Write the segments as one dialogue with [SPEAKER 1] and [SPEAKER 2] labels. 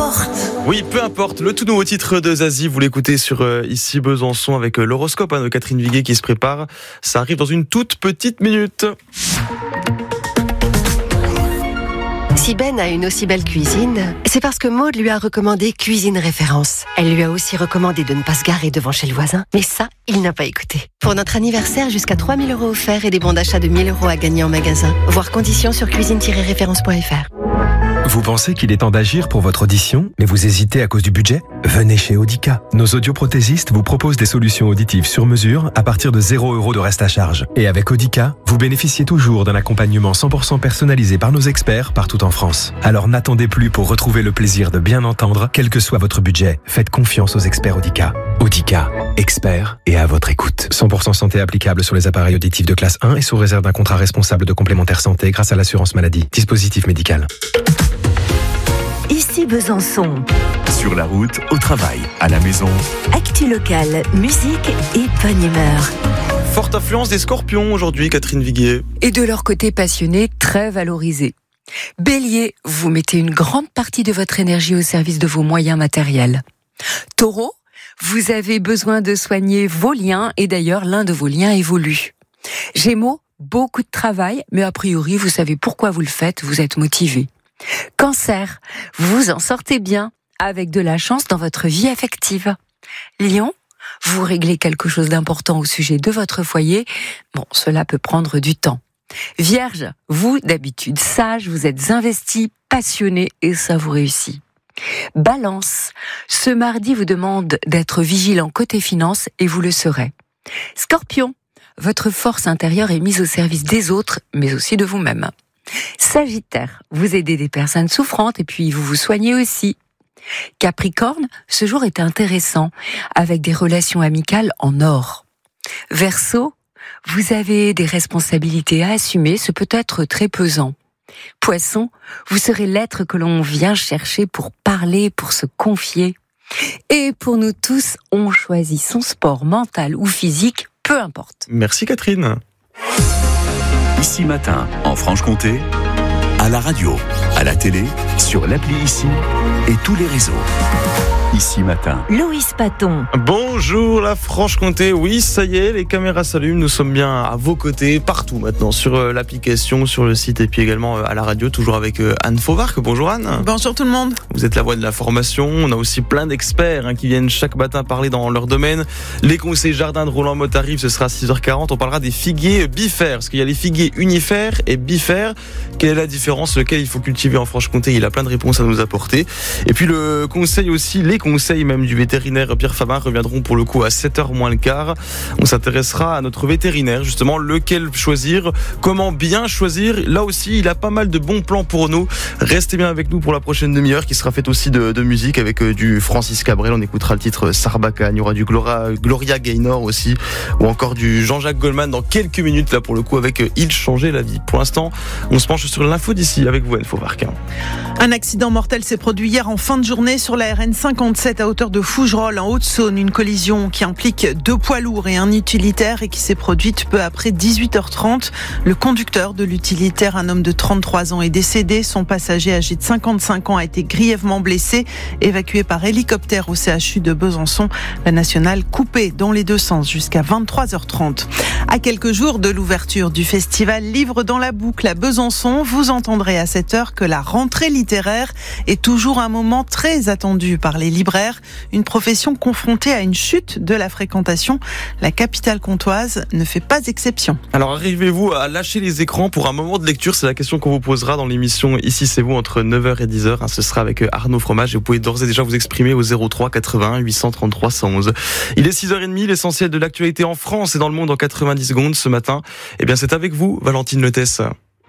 [SPEAKER 1] importe.
[SPEAKER 2] Oui, peu importe. Le tout nouveau titre de Zazie, vous l'écoutez sur Ici Besançon avec l'horoscope de Catherine Viguet qui se prépare. Ça arrive dans une toute petite minute.
[SPEAKER 3] Si Ben a une aussi belle cuisine, c'est parce que Maud lui a recommandé Cuisine Référence. Elle lui a aussi recommandé de ne pas se garer devant chez le voisin. Mais ça, il n'a pas écouté. Pour notre anniversaire, jusqu'à 3 000 € offerts et des bons d'achat de 1 000 € à gagner en magasin. Voir conditions sur cuisine-référence.fr.
[SPEAKER 4] Vous pensez qu'il est temps d'agir pour votre audition, mais vous hésitez à cause du budget ? Venez chez Audica. Nos audioprothésistes vous proposent des solutions auditives sur mesure à partir de 0 € de reste à charge. Et avec Audica, vous bénéficiez toujours d'un accompagnement 100% personnalisé par nos experts partout en France. Alors n'attendez plus pour retrouver le plaisir de bien entendre, quel que soit votre budget. Faites confiance aux experts Audica. Audica, experts et à votre écoute. 100% santé applicable sur les appareils auditifs de classe 1 et sous réserve d'un contrat responsable de complémentaire santé grâce à l'assurance maladie. Dispositif médical.
[SPEAKER 1] Ici Besançon.
[SPEAKER 5] Sur la route, au travail, à la maison.
[SPEAKER 1] Actu locale, musique et bonne humeur.
[SPEAKER 2] Forte influence des Scorpions aujourd'hui, Catherine Viguier.
[SPEAKER 6] Et de leur côté passionné, très valorisé. Bélier, vous mettez une grande partie de votre énergie au service de vos moyens matériels. Taureau, vous avez besoin de soigner vos liens et d'ailleurs l'un de vos liens évolue. Gémeaux, beaucoup de travail, mais a priori vous savez pourquoi vous le faites, vous êtes motivé. Cancer, vous en sortez bien, avec de la chance dans votre vie affective. Lion, vous réglez quelque chose d'important au sujet de votre foyer. Bon, cela peut prendre du temps. Vierge, vous, d'habitude sage, vous êtes investi, passionné et ça vous réussit. Balance, ce mardi vous demande d'être vigilant côté finance et vous le serez. Scorpion, votre force intérieure est mise au service des autres, mais aussi de vous-même. Sagittaire, vous aidez des personnes souffrantes et puis vous vous soignez aussi. Capricorne, ce jour est intéressant, avec des relations amicales en or. Verseau, vous avez des responsabilités à assumer, ce peut être très pesant. Poisson, vous serez l'être que l'on vient chercher pour parler, pour se confier. Et pour nous tous, on choisit son sport mental ou physique, peu importe.
[SPEAKER 2] Merci Catherine.
[SPEAKER 5] Ici Matin, en Franche-Comté, à la radio, à la télé, sur l'appli Ici et tous les réseaux. Ici Matin.
[SPEAKER 1] Louis Paton.
[SPEAKER 2] Bonjour la Franche-Comté, oui ça y est, les caméras s'allument, nous sommes bien à vos côtés, partout maintenant, sur l'application, sur le site et puis également à la radio, toujours avec Anne Fauvarc. Bonjour Anne.
[SPEAKER 7] Bonjour tout le monde.
[SPEAKER 2] Vous êtes la voix de la formation, on a aussi plein d'experts qui viennent chaque matin parler dans leur domaine. Les conseils jardins de Roland Motte arrivent, ce sera à 6h40, on parlera des figuiers bifères, parce qu'il y a les figuiers unifères et bifères. Quelle est la différence, lequel il faut cultiver en Franche-Comté? Il a plein de réponses à nous apporter. Et puis le conseil aussi, les conseils même du vétérinaire Pierre Fabin reviendront pour le coup à 7h moins le quart. On s'intéressera à notre vétérinaire, justement, lequel choisir, comment bien choisir. Là aussi, il a pas mal de bons plans pour nous. Restez bien avec nous pour la prochaine demi-heure qui sera faite aussi de musique avec du Francis Cabrel. On écoutera le titre Sarbacane. Il y aura du Gloria Gaynor aussi, ou encore du Jean-Jacques Goldman dans quelques minutes, là pour le coup, avec Il changeait la vie. Pour l'instant, on se penche sur l'info d'ici avec vous, Anne Fauvarc.
[SPEAKER 7] Un accident mortel s'est produit hier en fin de journée sur la RN 57 à hauteur de Fougerolles en Haute-Saône. Une collision qui implique 2 poids lourds et un utilitaire et qui s'est produite peu après 18h30. Le conducteur de l'utilitaire, un homme de 33 ans, est décédé. Son passager âgé de 55 ans a été grièvement blessé, évacué par hélicoptère au CHU de Besançon. La nationale coupée dans les deux sens jusqu'à 23h30. À quelques jours de l'ouverture du festival Livre dans la boucle à Besançon, vous entendrez à cette heure que la rentrée littéraire est toujours un moment très attendu par les libraires. Une profession confrontée à une chute de la fréquentation. La capitale comtoise ne fait pas exception.
[SPEAKER 2] Alors arrivez-vous à lâcher les écrans pour un moment de lecture? C'est la question qu'on vous posera dans l'émission Ici c'est vous entre 9h et 10h. Ce sera avec Arnaud Fromage et vous pouvez d'ores et déjà vous exprimer au 03 81 833 111. Il est 6h30, l'essentiel de l'actualité en France et dans le monde en 90 secondes ce matin. Eh bien c'est avec vous, Valentine Letesse.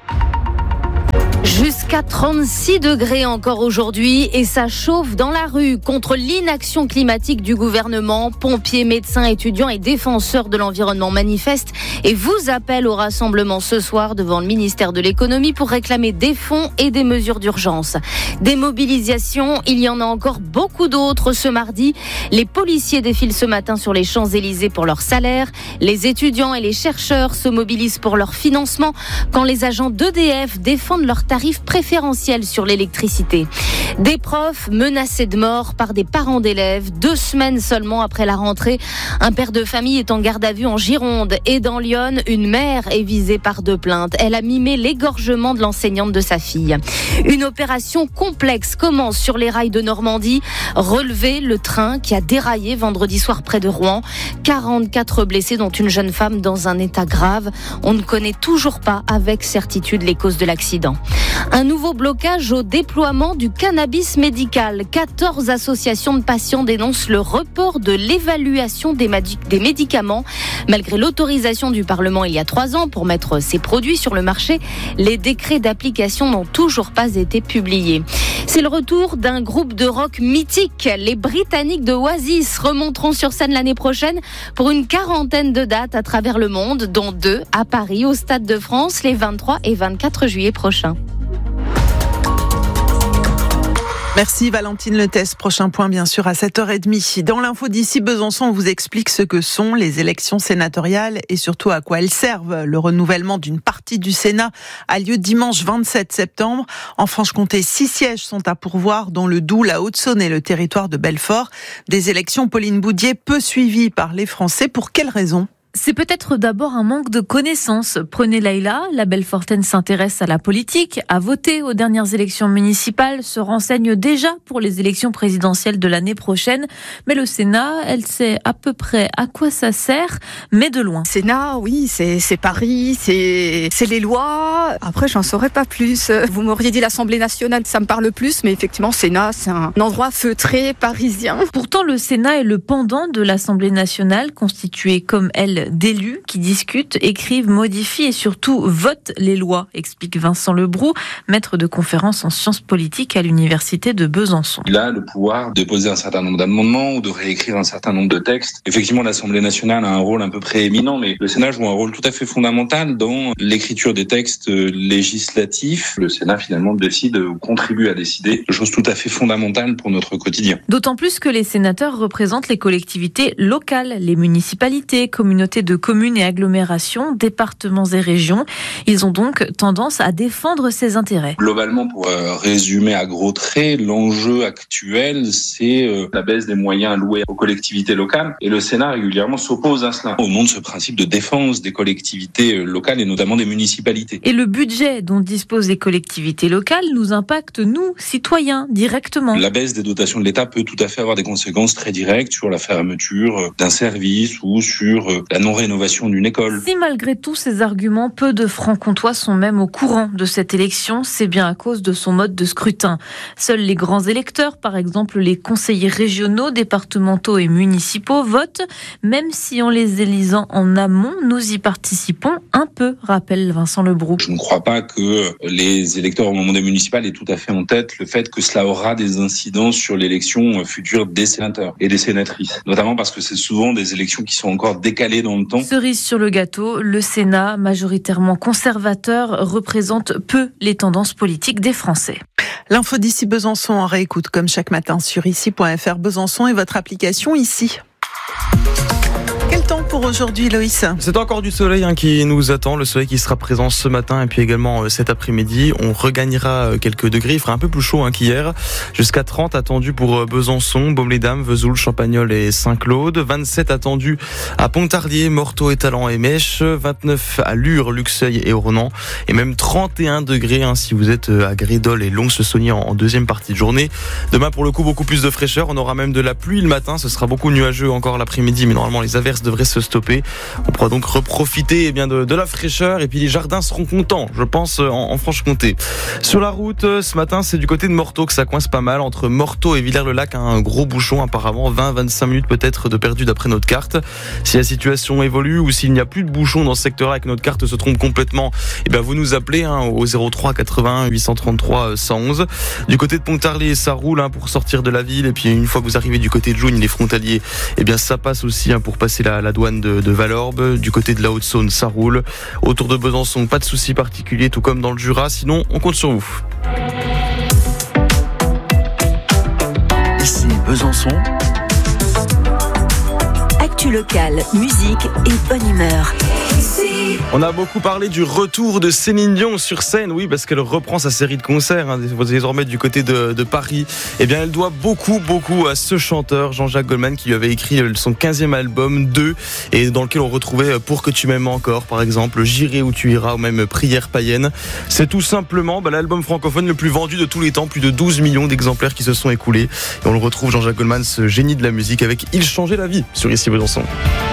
[SPEAKER 8] Jusqu'à 36 degrés encore aujourd'hui et ça chauffe dans la rue contre l'inaction climatique du gouvernement. Pompiers, médecins, étudiants et défenseurs de l'environnement manifestent et vous appellent au rassemblement ce soir devant le ministère de l'économie pour réclamer des fonds et des mesures d'urgence. Des mobilisations, il y en a encore beaucoup d'autres ce mardi. Les policiers défilent ce matin sur les Champs-Élysées pour leur salaire. Les étudiants et les chercheurs se mobilisent pour leur financement quand les agents d'EDF défendent leur tarif tarif préférentiel sur l'électricité. Des profs menacés de mort par des parents d'élèves. 2 semaines seulement après la rentrée, un père de famille est en garde à vue en Gironde. Et dans l'Yonne, une mère est visée par 2 plaintes. Elle a mimé l'égorgement de l'enseignante de sa fille. Une opération complexe commence sur les rails de Normandie. Relever le train qui a déraillé vendredi soir près de Rouen. 44 blessés, dont une jeune femme dans un état grave. On ne connaît toujours pas avec certitude les causes de l'accident. Un nouveau blocage au déploiement du cannabis médical. 14 associations de patients dénoncent le report de l'évaluation des médicaments. Malgré l'autorisation du Parlement il y a 3 ans pour mettre ces produits sur le marché, les décrets d'application n'ont toujours pas été publiés. C'est le retour d'un groupe de rock mythique. Les Britanniques de Oasis remonteront sur scène l'année prochaine pour une 40aine de dates à travers le monde, dont 2 à Paris, au Stade de France, les 23 et 24 juillet prochains.
[SPEAKER 7] Merci Valentine Letès. Prochain point bien sûr à 7h30. Dans l'info d'ici Besançon, on vous explique ce que sont les élections sénatoriales et surtout à quoi elles servent. Le renouvellement d'une partie du Sénat a lieu dimanche 27 septembre. En Franche-Comté, 6 sièges sont à pourvoir dans le Doubs, la Haute-Saône et le territoire de Belfort. Des élections, Pauline Boudier, peu suivies par les Français. Pour quelles raisons ?
[SPEAKER 9] C'est peut-être d'abord un manque de connaissances. Prenez Laïla, la Belfortaine s'intéresse à la politique, a voté aux dernières élections municipales, se renseigne déjà pour les élections présidentielles de l'année prochaine. Mais le Sénat, elle sait à peu près à quoi ça sert, mais de loin.
[SPEAKER 10] Sénat, oui, c'est Paris, c'est les lois. Après, j'en saurais pas plus. Vous m'auriez dit l'Assemblée nationale, ça me parle plus, mais effectivement, Sénat, c'est un endroit feutré, parisien.
[SPEAKER 9] Pourtant, le Sénat est le pendant de l'Assemblée nationale, constitué comme elle d'élus qui discutent, écrivent, modifient et surtout votent les lois, explique Vincent Lebroux, maître de conférences en sciences politiques à l'université de Besançon.
[SPEAKER 11] Il a le pouvoir de poser un certain nombre d'amendements ou de réécrire un certain nombre de textes. Effectivement, l'Assemblée nationale a un rôle un peu prééminent, mais le Sénat joue un rôle tout à fait fondamental dans l'écriture des textes législatifs. Le Sénat finalement décide ou contribue à décider de choses tout à fait fondamentales pour notre quotidien.
[SPEAKER 9] D'autant plus que les sénateurs représentent les collectivités locales, les municipalités, communautés de communes et agglomérations, départements et régions. Ils ont donc tendance à défendre ces intérêts.
[SPEAKER 11] Globalement, pour résumer à gros traits, l'enjeu actuel, c'est la baisse des moyens alloués aux collectivités locales. Et le Sénat régulièrement s'oppose à cela, au nom de ce principe de défense des collectivités locales et notamment des municipalités.
[SPEAKER 9] Et le budget dont disposent les collectivités locales nous impacte, nous, citoyens, directement.
[SPEAKER 11] La baisse des dotations de l'État peut tout à fait avoir des conséquences très directes sur la fermeture d'un service ou sur la non-rénovation d'une école.
[SPEAKER 9] Si malgré tous ces arguments, peu de Francs-Comtois sont même au courant de cette élection, c'est bien à cause de son mode de scrutin. Seuls les grands électeurs, par exemple les conseillers régionaux, départementaux et municipaux, votent, même si en les élisant en amont, nous y participons un peu, rappelle Vincent Lebroux.
[SPEAKER 11] Je ne crois pas que les électeurs au moment des municipales aient tout à fait en tête le fait que cela aura des incidences sur l'élection future des sénateurs et des sénatrices, notamment parce que c'est souvent des élections qui sont encore décalées dans le temps.
[SPEAKER 9] Cerise sur le gâteau, le Sénat, majoritairement conservateur, représente peu les tendances politiques des Français.
[SPEAKER 7] L'info d'ici Besançon en réécoute comme chaque matin sur ici.fr Besançon et votre application ici. Quel temps pour aujourd'hui, Loïs ?
[SPEAKER 2] C'est encore du soleil qui nous attend, le soleil qui sera présent ce matin et puis également cet après-midi. On regagnera quelques degrés, il fera un peu plus chaud qu'hier, jusqu'à 30 attendu pour Besançon, Baume-les-Dames, Vesoul, Champagnole et Saint-Claude, 27 attendu à Pontarlier, Morteau, Étalon et Mèche, 29 à Lure, Luxeuil et Ornans et même 31 degrés si vous êtes à Grédol et Lons-le-Saunier en deuxième partie de journée. Demain pour le coup beaucoup plus de fraîcheur, on aura même de la pluie le matin, ce sera beaucoup nuageux encore l'après-midi mais normalement les averses devrait se stopper. On pourra donc reprofiter de la fraîcheur et puis les jardins seront contents, je pense, en Franche-Comté. Sur la route, ce matin, c'est du côté de Morteau que ça coince pas mal. Entre Morteau et Villers-le-Lac, un gros bouchon apparemment, 20-25 minutes peut-être de perdu d'après notre carte. Si la situation évolue ou s'il n'y a plus de bouchon dans ce secteur-là et que notre carte se trompe complètement, vous nous appelez au 03 81 833 111. Du côté de Pontarlier, ça roule pour sortir de la ville et puis une fois que vous arrivez du côté de Jougne, les frontaliers, ça passe aussi pour passer la douane de Valorbe. Du côté de la Haute-Saône, ça roule. Autour de Besançon, pas de soucis particuliers, tout comme dans le Jura. Sinon, on compte sur vous.
[SPEAKER 5] Ici Besançon.
[SPEAKER 1] Actu locale, musique et bonne humeur.
[SPEAKER 12] Ici.
[SPEAKER 2] On a beaucoup parlé du retour de Céline Dion sur scène, oui, parce qu'elle reprend sa série de concerts, désormais du côté de Paris. Eh bien, elle doit beaucoup à ce chanteur, Jean-Jacques Goldman, qui lui avait écrit son 15e album, 2, et dans lequel on retrouvait Pour que tu m'aimes encore, par exemple, J'irai où tu iras, ou même Prière païenne. C'est tout simplement l'album francophone le plus vendu de tous les temps, plus de 12 millions d'exemplaires qui se sont écoulés. Et on le retrouve, Jean-Jacques Goldman, ce génie de la musique, avec Il changeait la vie sur Ici Besançon.